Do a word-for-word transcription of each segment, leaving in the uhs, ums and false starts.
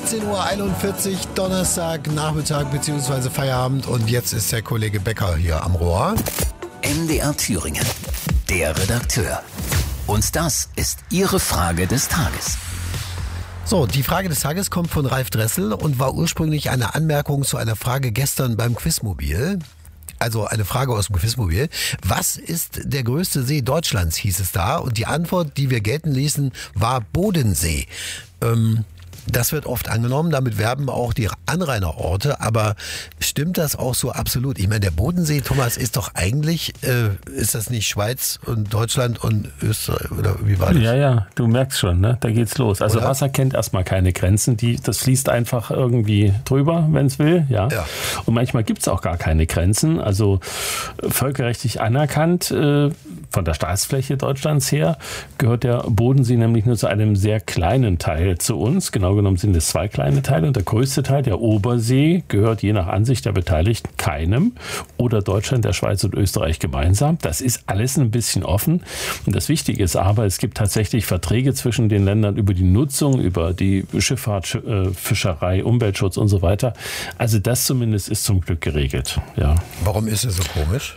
achtzehn Uhr einundvierzig, Donnerstag, Nachmittag bzw. Feierabend. Und jetzt ist der Kollege Becker hier am Rohr. M D R Thüringen, der Redakteur. Und das ist Ihre Frage des Tages. So, die Frage des Tages kommt von Ralf Dressel und war ursprünglich eine Anmerkung zu einer Frage gestern beim Quizmobil. Also eine Frage aus dem Quizmobil. Was ist der größte See Deutschlands, hieß es da. Und die Antwort, die wir gelten ließen, war Bodensee. Ähm, das wird oft angenommen, damit werben auch die Anrainerorte. Aber stimmt das auch so absolut? Ich meine, der Bodensee, Thomas, ist doch eigentlich, äh, ist das nicht Schweiz und Deutschland und Österreich? Oder wie war das? Ja, ja, du merkst schon, ne? Da geht's los. Also Oder? Wasser kennt erstmal keine Grenzen. Die, das fließt einfach irgendwie drüber, wenn es will. Ja? Ja. Und manchmal gibt es auch gar keine Grenzen. Also völkerrechtlich anerkannt, äh, von der Staatsfläche Deutschlands her, gehört der Bodensee nämlich nur zu einem sehr kleinen Teil zu uns. Genau genommen sind es zwei kleine Teile. Und der größte Teil, der Obersee, gehört je nach Ansicht der Beteiligten keinem oder Deutschland, der Schweiz und Österreich gemeinsam. Das ist alles ein bisschen offen. Und das Wichtige ist aber, es gibt tatsächlich Verträge zwischen den Ländern über die Nutzung, über die Schifffahrt, äh, Fischerei, Umweltschutz und so weiter. Also das zumindest ist zum Glück geregelt. Ja. Warum ist es so komisch?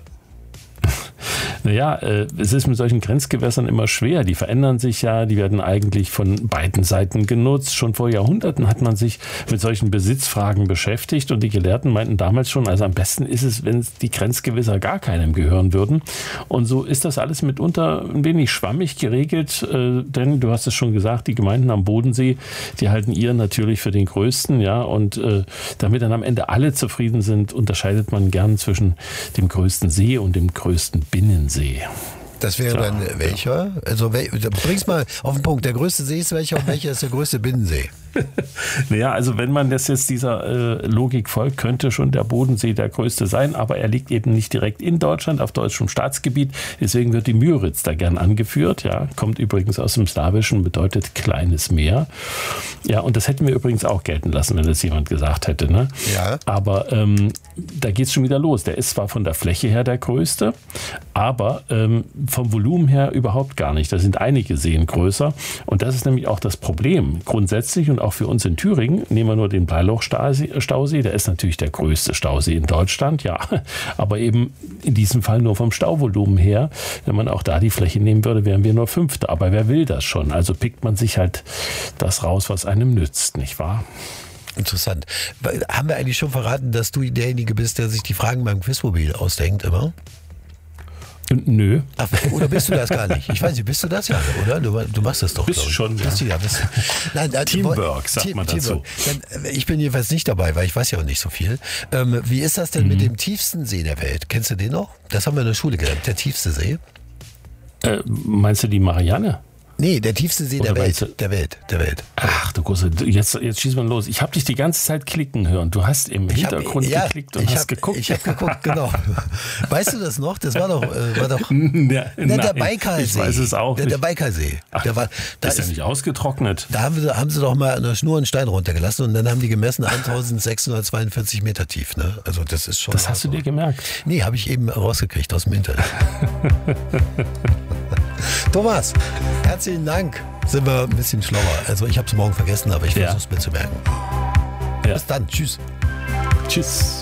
Naja, äh, es ist mit solchen Grenzgewässern immer schwer. Die verändern sich ja, die werden eigentlich von beiden Seiten genutzt. Schon vor Jahrhunderten hat man sich mit solchen Besitzfragen beschäftigt und die Gelehrten meinten damals schon, also am besten ist es, wenn die Grenzgewässer gar keinem gehören würden. Und so ist das alles mitunter ein wenig schwammig geregelt, äh, denn du hast es schon gesagt, die Gemeinden am Bodensee, die halten ihren natürlich für den größten, ja, und äh, damit dann am Ende alle zufrieden sind, unterscheidet man gern zwischen dem größten See und dem größten Binnensee. Das wäre Ja, dann welcher? Ja. Also bring's mal auf den Punkt. Der größte See ist welcher und welcher ist der größte Binnensee? Naja, also wenn man das jetzt dieser äh, Logik folgt, könnte schon der Bodensee der größte sein, aber er liegt eben nicht direkt in Deutschland, auf deutschem Staatsgebiet. Deswegen wird die Müritz da gern angeführt. Ja, kommt übrigens aus dem Slawischen, bedeutet kleines Meer. Ja, und das hätten wir übrigens auch gelten lassen, wenn das jemand gesagt hätte. Ne? Ja. Aber ähm, da geht es schon wieder los. Der ist zwar von der Fläche her der größte, aber ähm, vom Volumen her überhaupt gar nicht. Da sind einige Seen größer. Und das ist nämlich auch das Problem. Grundsätzlich und auch für uns in Thüringen, nehmen wir nur den Bleiloch-Stausee, der ist natürlich der größte Stausee in Deutschland, ja, aber eben in diesem Fall nur vom Stauvolumen her. Wenn man auch da die Fläche nehmen würde, wären wir nur Fünfte. Aber wer will das schon? Also pickt man sich halt das raus, was einem nützt, nicht wahr? Interessant. Haben wir eigentlich schon verraten, dass du derjenige bist, der sich die Fragen beim Quizmobil ausdenkt immer? Nö. Ach, oder bist du das gar nicht? Ich weiß nicht, bist du das ja, oder? Du, du machst das doch. Bist schon, ja. Bist du ja. Bist, nein, nein, Teamwork, sagt Team, man dazu. Teamwork. Dann, ich bin jedenfalls nicht dabei, weil ich weiß ja auch nicht so viel. Ähm, wie ist das denn mhm. mit dem tiefsten See der Welt? Kennst du den noch? Das haben wir in der Schule gelernt, der tiefste See. Äh, meinst du die Marianne? Nee, der tiefste See der Welt, der Welt, der Welt. Ach du Große, jetzt, jetzt schießt man los. Ich habe dich die ganze Zeit klicken hören. Du hast im ich Hintergrund hab, ja, geklickt und hast hab, geguckt. Ich habe geguckt, genau. Weißt du das noch? Das war doch, äh, war doch ja, na, der Baikalsee. Ich weiß es auch der, nicht. Der Baikalsee. Ach, der war, da ist ja nicht ausgetrocknet. Da haben, wir, haben sie doch mal an der Schnur einen Stein runtergelassen und dann haben die gemessen eintausendsechshundertzweiundvierzig Meter tief. Ne? Also das ist schon. Das hast du dir gemerkt? Nee, habe ich eben rausgekriegt aus dem Internet. Thomas, herzlichen Dank. Sind wir ein bisschen schlauer. Also ich habe es morgen vergessen, aber ich ja. versuche es mir zu merken. Ja. Bis dann. Tschüss. Tschüss.